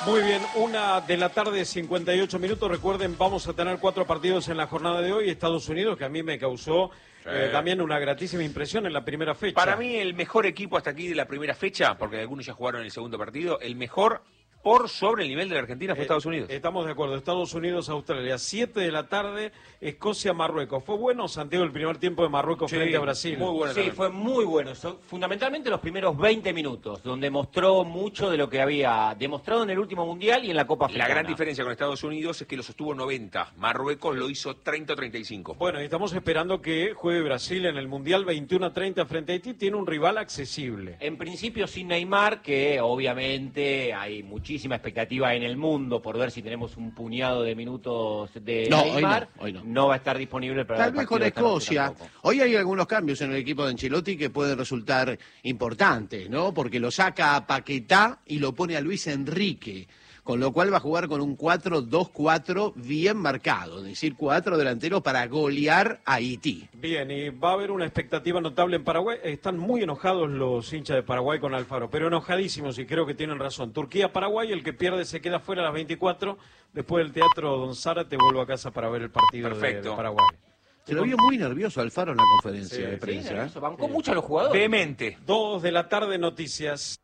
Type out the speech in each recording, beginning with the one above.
Muy bien, 1:00 58 minutos. Recuerden, vamos a tener 4 partidos en la jornada de hoy. Estados Unidos, que a mí me causó también una gratísima impresión en la primera fecha. Para mí, el mejor equipo hasta aquí de la primera fecha, porque algunos ya jugaron el segundo partido, el mejor por sobre el nivel de la Argentina fue Estados Unidos. Estamos de acuerdo. Estados Unidos, Australia, 7:00 Escocia, Marruecos. ¿Fue bueno, Santiago, el primer tiempo de Marruecos frente a Brasil? Muy bueno. Sí, fue muy bueno. Fundamentalmente los primeros 20 minutos, donde mostró mucho de lo que había demostrado en el último Mundial y en la Copa Africana. La gran diferencia con Estados Unidos es que lo sostuvo 90. Marruecos lo hizo 30-35. Bueno, y estamos esperando que juegue Brasil en el Mundial 21-30 frente a Haití. Tiene un rival accesible. En principio sin Neymar, que obviamente hay muchísima expectativa en el mundo por ver si tenemos un puñado de minutos de Neymar. Hoy no. No va a estar disponible para Tal vez con Escocia. Hoy hay algunos cambios en el equipo de Ancelotti que pueden resultar importantes, ¿no? Porque lo saca a Paquetá y lo pone a Luis Enrique, con lo cual va a jugar con un 4-2-4 bien marcado, es decir, 4 delanteros para golear a Haití. Bien, y va a haber una expectativa notable en Paraguay. Están muy enojados los hinchas de Paraguay con Alfaro, pero enojadísimos, y creo que tienen razón. Turquía-Paraguay, el que pierde se queda fuera a las 24. Después del Teatro Don Zárate vuelvo a casa para ver el partido de Paraguay. Se lo vio muy nervioso Alfaro en la conferencia de prensa. Sí, bancó mucho a los jugadores. Vehemente. 2:00 noticias.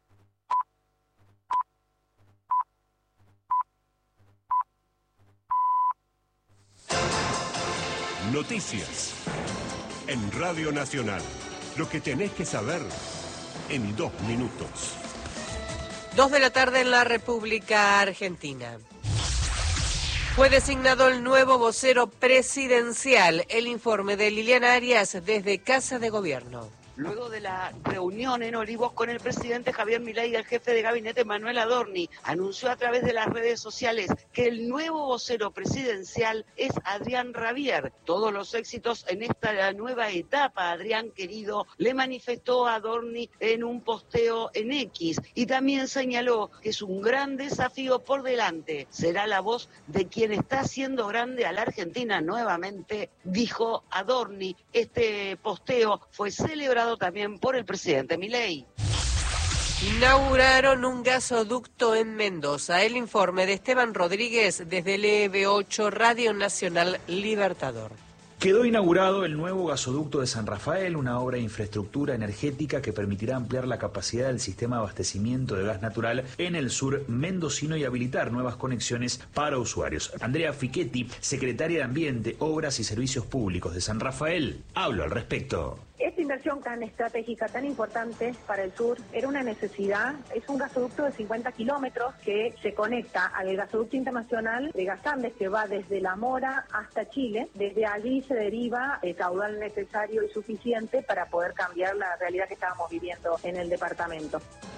Noticias en Radio Nacional. Lo que tenés que saber en 2 minutos. 2:00 en la República Argentina. Fue designado el nuevo vocero presidencial. El informe de Liliana Arias desde Casa de Gobierno. Luego de la reunión en Olivos con el presidente Javier Milei y el jefe de gabinete Manuel Adorni, anunció a través de las redes sociales que el nuevo vocero presidencial es Adrián Rabier. Todos los éxitos en esta nueva etapa, Adrián querido, le manifestó a Adorni en un posteo en X, y también señaló que es un gran desafío por delante. Será la voz de quien está haciendo grande a la Argentina nuevamente, dijo Adorni. Este posteo fue celebrado también por el presidente Milei. Inauguraron un gasoducto en Mendoza. El informe de Esteban Rodríguez desde el EB8 Radio Nacional Libertador. Quedó inaugurado el nuevo gasoducto de San Rafael, una obra de infraestructura energética que permitirá ampliar la capacidad del sistema de abastecimiento de gas natural en el sur mendocino y habilitar nuevas conexiones para usuarios. Andrea Fichetti, secretaria de Ambiente, Obras y Servicios Públicos de San Rafael, habló al respecto. Esta inversión tan estratégica, tan importante para el sur, era una necesidad. Es un gasoducto de 50 kilómetros que se conecta al gasoducto internacional de Gas Andes, que va desde La Mora hasta Chile. Desde allí se deriva el caudal necesario y suficiente para poder cambiar la realidad que estábamos viviendo en el departamento.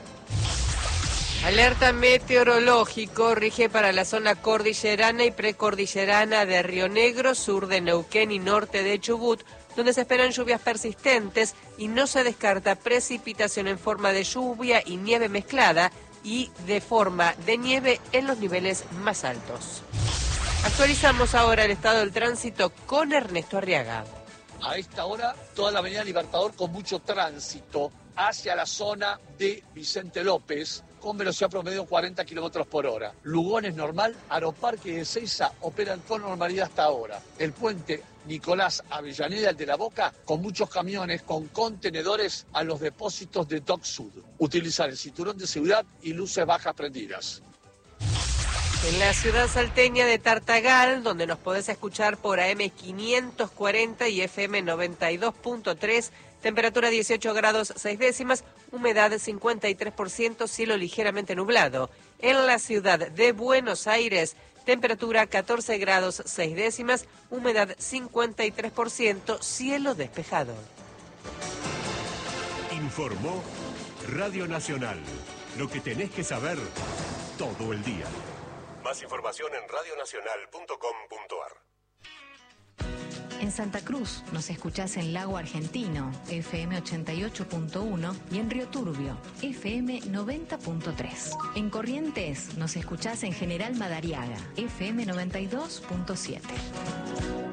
Alerta meteorológico rige para la zona cordillerana y precordillerana de Río Negro, sur de Neuquén y norte de Chubut, donde se esperan lluvias persistentes y no se descarta precipitación en forma de lluvia y nieve mezclada y de forma de nieve en los niveles más altos. Actualizamos ahora el estado del tránsito con Ernesto Arriaga. A esta hora, toda la avenida Libertador con mucho tránsito hacia la zona de Vicente López, con velocidad promedio 40 kilómetros por hora. Lugones normal, Aeroparque de Ezeiza operan con normalidad hasta ahora. El puente Nicolás Avellaneda, el de la Boca, con muchos camiones con contenedores a los depósitos de Dock Sud. Utilizar el cinturón de seguridad y luces bajas prendidas. En la ciudad salteña de Tartagal, donde nos podés escuchar por AM 540 y FM 92.3, temperatura 18 grados 6 décimas, humedad 53%, cielo ligeramente nublado. En la ciudad de Buenos Aires, temperatura 14 grados 6 décimas, humedad 53%, cielo despejado. Informó Radio Nacional. Lo que tenés que saber todo el día. Más información en radionacional.com.ar. En Santa Cruz nos escuchás en Lago Argentino, FM 88.1 y en Río Turbio, FM 90.3. En Corrientes nos escuchás en General Madariaga, FM 92.7.